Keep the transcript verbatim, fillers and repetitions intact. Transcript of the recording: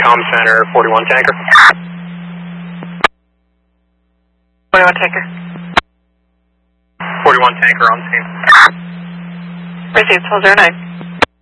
Com Center, forty-one Tanker. forty-one Tanker. forty-one Tanker on scene. Received, twelve zero nine.